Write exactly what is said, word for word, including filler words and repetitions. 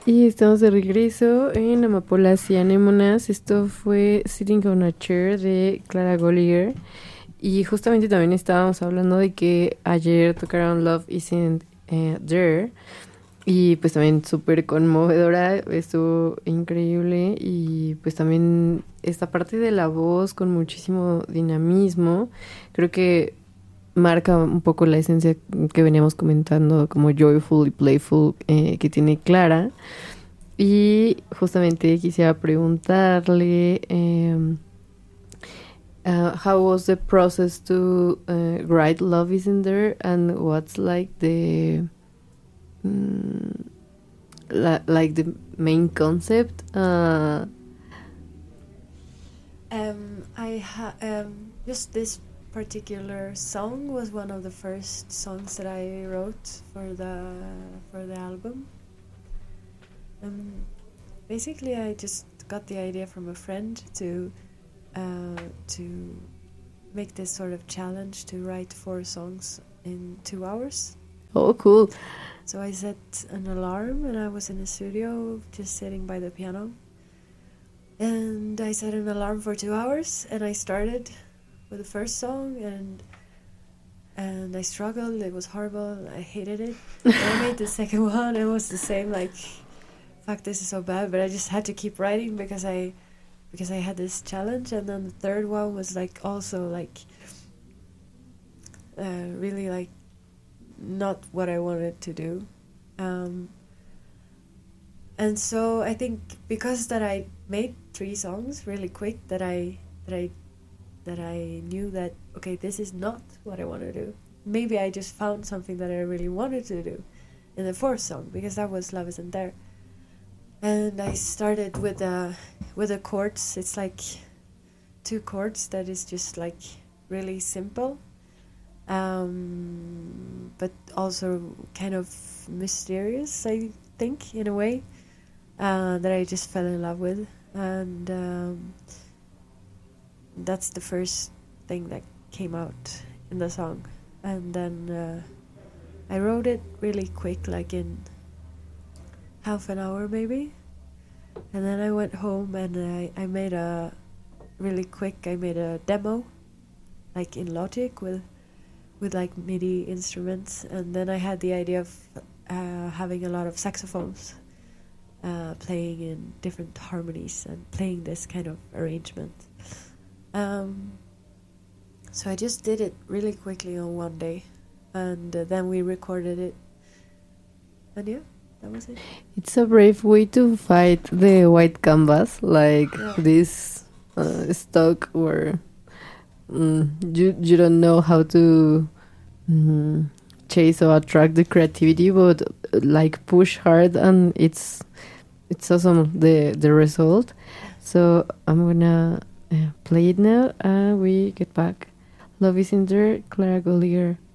Y estamos de regreso en Amapolas y Anémonas. Esto fue Sitting on a Chair de Clara Goliger. Y justamente también estábamos hablando de que ayer tocaron Love Isn't eh, There. Y pues también súper conmovedora, estuvo increíble. Y pues también esta parte de la voz con muchísimo dinamismo. Creo que marca un poco la esencia que veníamos comentando, como joyful y playful, eh, que tiene Clara. Y justamente quisiera preguntarle, um, uh, how was the process to uh, write Love Isn't There, and what's like the um, la- like the main concept? Uh, Um, I ha- um, just this particular song was one of the first songs that I wrote for the for the album. Um, basically, I just got the idea from a friend to uh, to make this sort of challenge to write four songs in two hours. oh, cool. So I set an alarm, and I was in the studio just sitting by the piano. And I set an alarm for two hours, and I started with the first song, and and I struggled. It was horrible. I hated it. And I made the second one. It was the same. Like, fuck, this is so bad. But I just had to keep writing because I because I had this challenge. And then the third one was like also like uh, really like not what I wanted to do. Um, and so I think because that I made three songs really quick, that I that I that I knew that okay, this is not what I want to do. Maybe I just found something that I really wanted to do in the fourth song, because that was Love Isn't There. And I started with the with the chords. It's like two chords that is just like really simple, um, but also kind of mysterious, I think, in a way, uh, that I just fell in love with. And um, that's the first thing that came out in the song. And then uh, I wrote it really quick, like in half an hour maybe. And then I went home and I, I made a really quick, I made a demo, like in Logic with with like MIDI instruments. And then I had the idea of uh, having a lot of saxophones uh, playing in different harmonies and playing this kind of arrangement. Um, so I just did it really quickly on one day, and uh, then we recorded it. And yeah, that was it. It's a brave way to fight the white canvas, like Yeah. this uh, stock where mm, you you don't know how to mm, chase or attract the creativity, but uh, like push hard, and it's it's awesome the the result. So I'm gonna uh, play it now, and we get back. Love Isn't There, Clara Goliger.